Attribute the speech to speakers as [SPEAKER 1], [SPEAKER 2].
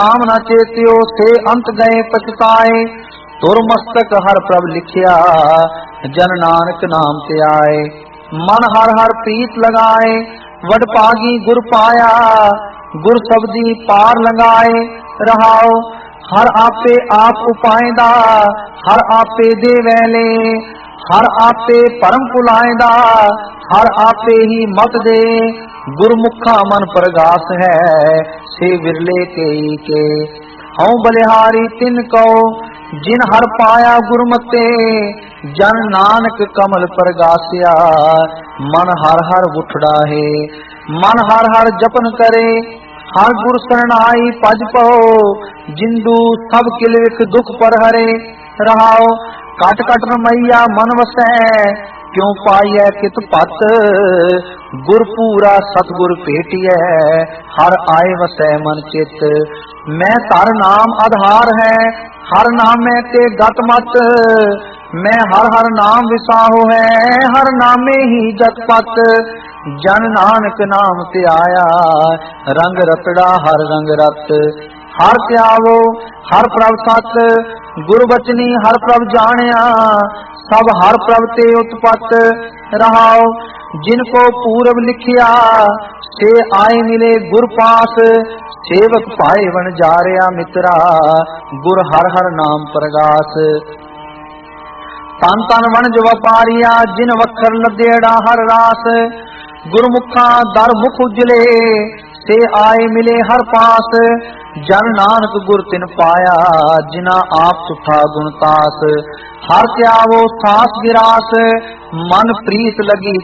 [SPEAKER 1] नाम न चेत्यो से अंत गए पछताए। तुर मस्तक हर प्रभ लिखिया जन नानक नाम ते आए। मन हर हर प्रीत लगाए वड पागी गुर पाया। गुर शब्दी पार लगाए रहाओ। हर आपे आप उपायदा हर आपे दे वैले। हर आपे परम पुलायदा हर आपे ही मत दे। गुरमुखा मन प्रगास है से विरले के हूँ बलिहारी तिन कहो जिन हर पाया गुरमते। जन नानक कमल प्रगासिया मन हर हर उठड़ा है। मन हर हर जपन करे हर गुर शरणाई पज पहो। जिंदू सब किलविख दुख पर हरे रहाओ। कट कट रमैया मन वसै क्यों पाइय कित पत। गुर पूरा सतगुर भेटिय हर आए वसै मन चित। मैं तार नाम आधार है हर नामे ते गत मत। मैं हर हर नाम विसाहो है हर नामे ही जत पत। जन नानक नाम ते आया रंग रतड़ा हर रंग रत। हर त्यावो हर प्रभ सत गुर बचनी हर प्रभ जानिया। सब हर प्रभ ते उत्पत रहाओ। जिनको पूरब लिखिया से आए मिले गुर पास। सेवक पाए वन जारिया मित्रा गुर हर हर नाम प्रगास। तन तन वन जो व्यापारिया जिन वखर लदेड़ा हर रास। गुरमुखा दर मुख उजले से आए मिले हर पास। जन नानक गुर तिन पाया जिना आप सुठा गुणतास। हर त्यावो सास गिरास मन प्रीत लगी